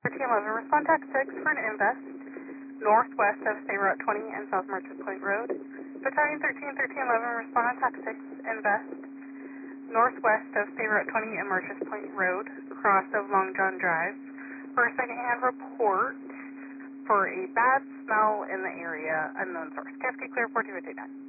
1311, respond tax 6 for an invest northwest of State Route 20 and South Merchant Point Road. Battalion 1311, respond on tax 6, invest northwest of State Route 20 and Merchant Point Road, cross of Long John Drive, for a secondhand report for a bad smell in the area, unknown source. Cascade Clear 4259.